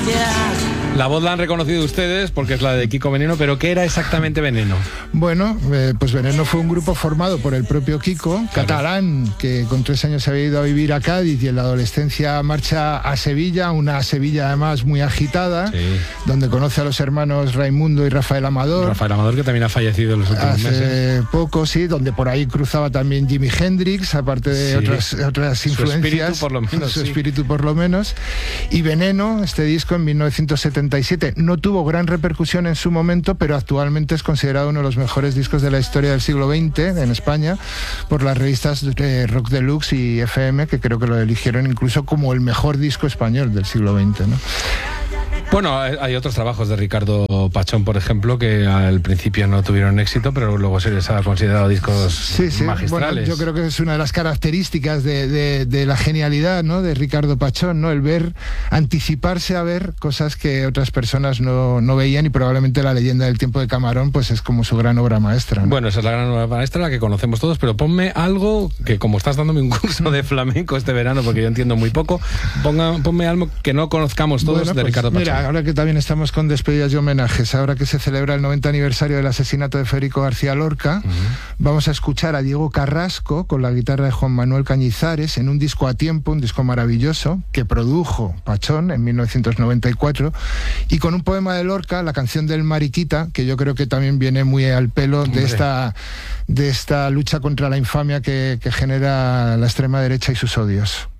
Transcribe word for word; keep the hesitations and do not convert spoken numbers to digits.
La voz la han reconocido ustedes porque es la de Kiko Veneno, pero ¿qué era exactamente Veneno? Bueno, eh, pues Veneno fue un grupo formado por el propio Kiko, claro, catalán, que con tres años se había ido a vivir a Cádiz y en la adolescencia marcha a Sevilla, una Sevilla además muy agitada, sí, donde conoce a los hermanos Raimundo y Rafael Amador. Rafael Amador, que también ha fallecido en los últimos hace meses. poco, sí, donde por ahí cruzaba también Jimi Hendrix, aparte de sí, otras, otras influencias. Su espíritu por lo menos. Su sí. espíritu por lo menos. Y Veneno, este disco en mil novecientos setenta y siete, no tuvo gran repercusión en su momento, pero actualmente es considerado uno de los mejores discos de la historia del siglo veinte en España por las revistas de Rock Deluxe y F M, que creo que lo eligieron incluso como el mejor disco español del siglo veinte, ¿no? Bueno, hay otros trabajos de Ricardo Pachón, por ejemplo, que al principio no tuvieron éxito, pero luego se les ha considerado discos sí, sí. magistrales. Bueno, yo creo que es una de las características de, de, de la genialidad, ¿no?, de Ricardo Pachón, ¿no?, el ver, anticiparse a ver cosas que otras personas no, no veían, y probablemente La leyenda del tiempo de Camarón pues es como su gran obra maestra, ¿no? Bueno, esa es la gran obra maestra, la que conocemos todos, pero ponme algo que, como estás dándome un curso de flamenco este verano, porque yo entiendo muy poco, ponga, ponme algo que no conozcamos todos, bueno, de pues, Ricardo Pachón. Mira, ahora que también estamos con despedidas y homenajes, ahora que se celebra el noventa aniversario del asesinato de Federico García Lorca, uh-huh, vamos a escuchar a Diego Carrasco con la guitarra de Juan Manuel Cañizares en un disco a tiempo, un disco maravilloso que produjo Pachón en mil novecientos noventa y cuatro, y con un poema de Lorca, la canción del Mariquita, que yo creo que también viene muy al pelo de esta, de esta lucha contra la infamia que, que genera la extrema derecha y sus odios.